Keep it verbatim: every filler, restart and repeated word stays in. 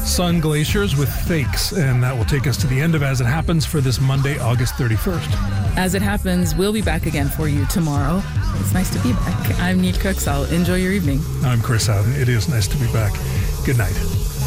Sun Glaciers with Fakes, and that will take us to the end of As It Happens for this Monday, August thirty-first. As It Happens, we'll be back again for you tomorrow. It's nice to be back. I'm Neil Kirksall. Enjoy your evening. I'm Chris Howden. It is nice to be back. Good night.